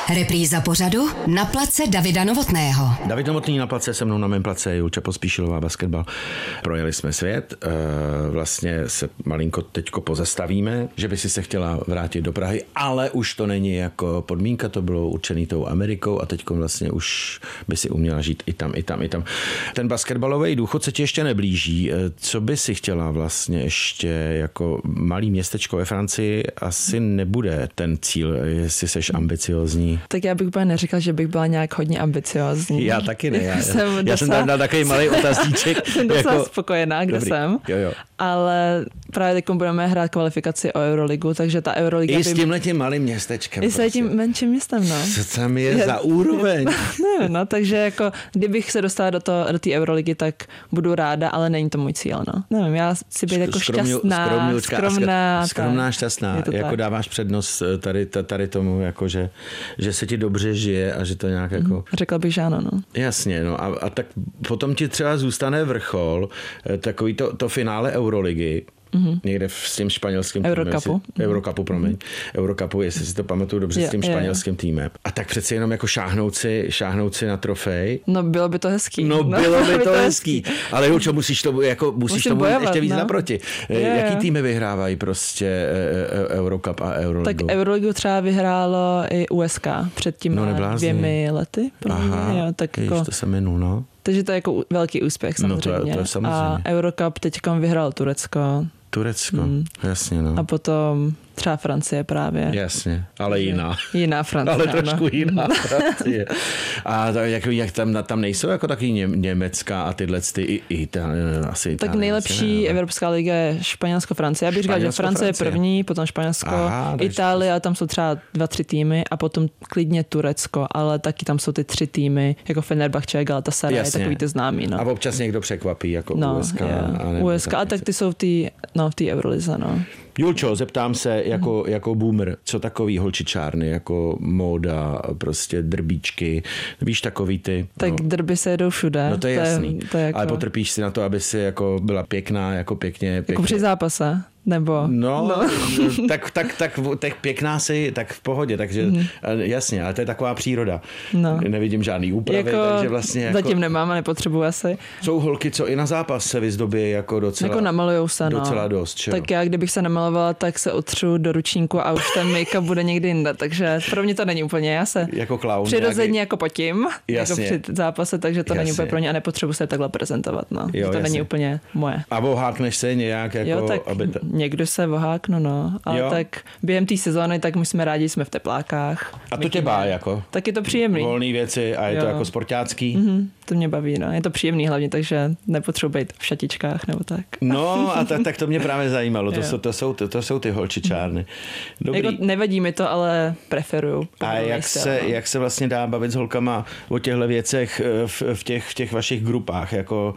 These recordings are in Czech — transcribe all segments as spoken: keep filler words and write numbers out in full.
Repríza pořadu Na place Davida Novotného. David Novotný na place, se mnou na mém place Julča Pospíšilová, basketbal. Projeli jsme svět, vlastně se malinko teďko pozastavíme, že by si se chtěla vrátit do Prahy, ale už to není jako podmínka, to bylo určený tou Amerikou a teďko vlastně už by si uměla žít i tam, i tam, i tam. Ten basketbalový důchod se ti ještě neblíží. Co by si chtěla vlastně ještě jako malý městečko ve Francii? Asi nebude ten cíl, jestli seš ambiciozní. Tak já bych úplně neříkal, že bych byla nějak hodně ambiciozní. Já taky ne. Já, jsem, já dosa... jsem tam dal takový malý otazníček. Jsem docela jako... spokojená, kde Dobrý. jsem. Jo, jo. Ale právě teď budeme hrát kvalifikaci o Euroligu, takže ta Euroliga I by... s tímhletím malým městečkem. I s tím menším městem, no. Co tam je za úroveň? Ne, no, takže jako, kdybych se dostala do té do Euroligy, tak budu ráda, ale není to můj cíl, no. Nevím, já si být jako šťastná, skromná. Skromná, šťastná. Jako tak. Dáváš přednost tady, tady tomu, jako že, že se ti dobře žije a že to nějak jako... Řekla bych, že ano, no. Jasně, no. A, a tak potom ti třeba zůstane vrchol, takový to, to finále Euroligy, Mm-hmm. Někde s tím španělským týmem. Eurocupu. Si, Eurocupu, promiň. Mm-hmm. Eurocupu, jestli si to pamatuju dobře, je, s tím španělským je. týmem. A tak přeci jenom jako šáhnout si, šáhnout si na trofej. No bylo by to hezký. No, no bylo by to hezký. Ale Julčo, musíš, to, jako, musíš Musím tomu bojovat, ještě víc no. naproti. Je, Jaký je. týmy vyhrávají prostě Eurocup a Euroligu? Tak Euroligu třeba vyhrálo i U S K před tím no, dvěmi lety. Aha, jo, tak jež, jako... to se minul, no. Takže to je jako velký úspěch samozřejmě. No to je, to je samozřejmě. A Eurocup teďkom vyhrál Turecko. Turecko, hmm. jasně, no. A potom třeba Francie právě. Jasně, ale jiná. Jiná Francie, Ale trošku ano. jiná Francie. A to, jak, jak tam, tam nejsou jako taky ně, německá a tyhle ty i, i ta, asi tak ta, nejlepší ne, Evropská liga je Španělsko-Francie. Já bych říkal, že Francie je první, potom Španělsko, Aha, Itálie, a tam jsou třeba dva, tři týmy a potom klidně Turecko, ale taky tam jsou ty tři týmy, jako Fenerbahce, Galatasaray, Jasně. takový ty známý. No. A občas někdo překvapí, jako no, U S K. A U S K, a tak ty jsou v té no, Eurolize, no. Julčo, zeptám se jako, hmm. jako boomer, co takový holčičárny, jako móda, prostě drbíčky, víš, takový ty. Tak no. drby se jedou všude. No to je jasný, to je jako... ale potrpíš si na to, aby si jako byla pěkná, jako pěkně. pěkně. Jako při zápase. Nebo? No, no. tak, tak, tak, tak pěkná si, tak v pohodě, takže mm. jasně, ale to je taková příroda. No. Nevidím žádný úpravy, jako, takže vlastně jako... Zatím nemám a nepotřebuji asi. Jsou holky, co i na zápas se vyzdobí jako docela... Jako namalujou se, no. Docela dost, čo? Tak já, kdybych se namalovala, tak se otřu do ručníku a už ten make-up bude někdy jinde, takže pro mě to není úplně, já se jako klaun, přirozeně nějaký... jako potím, Jasně. jako při zápase, takže to jasně. není úplně pro mě a nepotřebuji se takhle prezentovat, no. Jo, to jasně. není úplně moje. A vohákneš se nějak jako... Jo, tak aby ta... někdo se vohá No, no, ale jo. tak během té sezóny, tak my jsme rádi, jsme v teplákách. A to tě bá jako? Tak je to příjemný. Volný věci a je jo. to jako sportácký? Mm-hmm, to mě baví, no. Je to příjemný hlavně, takže nepotřebuji být v šatičkách nebo tak. No a tak, tak to mě právě zajímalo, to, jsou, to, jsou, to, to jsou ty holčičárny. Dobrý. Jako nevadí mi to, ale preferuju. A jak se, no. jak se vlastně dá bavit s holkama o těchto věcech v, v, těch, v těch vašich grupách? Jako,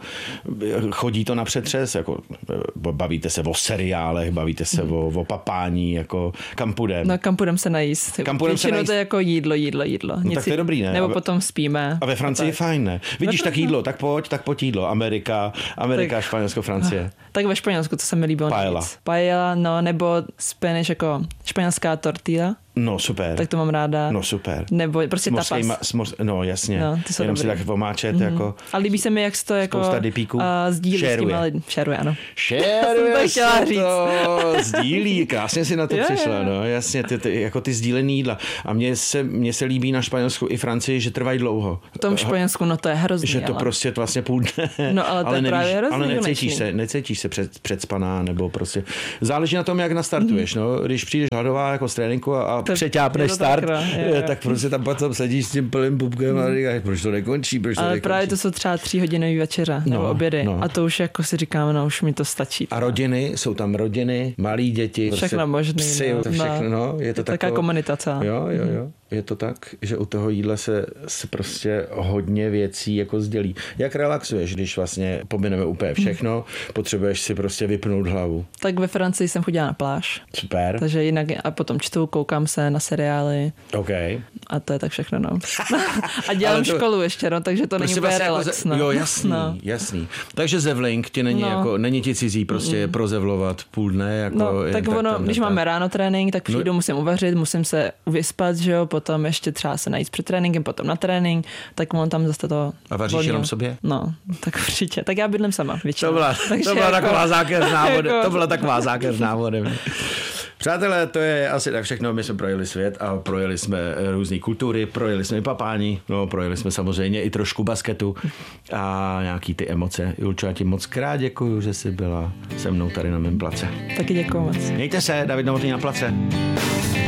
chodí to na přetřes? Jako, bavíte se o seriálech, bavíte se mm. o o papání, jako kam půjdem. No kam půjdem se najíst. Kam půjdem se najíst. to je jako jídlo, jídlo, jídlo. No, tak to je dobrý, ne? Nebo a potom spíme. A ve Francii je fajn, ne? Vidíš, no, tak jídlo, tak pojď, tak pojď jídlo. Amerika, Amerika, tak, Španělsko, Francie. Tak ve Španělsku, to se mi líbilo Paella. nejvíc. Paella, no, nebo Spanish, jako španělská tortilla. No super. Tak to mám ráda. No super. Nebo prostě tapas. Smos, no jasně. No, ty jsou Jenom dobrý. si tak omáčet mm-hmm. jako. A líbí se mi, jak to jako spousta dipíků. Uh, sdílí s tím, ale šeruje, ano. Šeruje se to, sdílí, krásně si na to je, přišla, je. no jasně, ty, ty, jako ty sdílený jídla. A mně se, mně se líbí na Španělsku i Francii, že trvají dlouho. V tom Španělsku, no to je hrozný. Že to ale. prostě vlastně půl dne. No ale to ale je nevíš, právě hrozný. Ale necítíš se, necítíš se před, předspaná, nebo prostě. Záleží na tom, jak nastartuješ, mm. no. Když přijdeš hladová jako z tréninku a, a přeťápneš start, tak, je, je. tak prostě tam potom sedíš s tím plným pupkem mm. a říkáš, proč to nekončí, proč to ale nekončí. právě to jsou třeba tříhodinový večeře no, nebo obědy no. a to už jako si říkáme, no už mi to stačí. A rodiny, jsou tam rodiny, malí děti. Všechno prostě možný. Psy, no, všechno, no. Je to taková komunita celá. Jo, jo, jo. Je to tak, že u toho jídla se, se prostě hodně věcí jako sdělí. Jak relaxuješ, když vlastně pomineme úplně všechno, hmm. potřebuješ si prostě vypnout hlavu? Tak ve Francii jsem chodila na pláž. Super. Takže jinak a potom čtu, koukám se na seriály. Okay. A to je tak všechno, no. A dělám to... školu ještě, no, takže to není úplně relax, jako ze... no. Jo, jasný, no. jasný. Takže zevlink ti není, no. jako, není ti cizí prostě mm. prozevlovat půl dne. Jako no, tak ono, tak tam, když tak. máme ráno trénink, tak přijdu, no. musím uvařit, musím se vyspat, že jo, potom ještě třeba se najít před tréninkem, potom na trénink, tak on tam zase to... A vaříš volně. Jenom sobě? No, tak určitě. Tak já bydlím sama většinou. To byla, to byla jako, taková zákeřná voda. To byla taková zákeřná voda. Přátelé, to je asi tak všechno. My jsme projeli svět a projeli jsme různé kultury, projeli jsme i papání, no, projeli jsme samozřejmě i trošku basketu a nějaký ty emoce. Julčo, já ti moc krát děkuju, že jsi byla se mnou tady na mém place. Taky děkuju moc. Mějte se, David Novotný na place.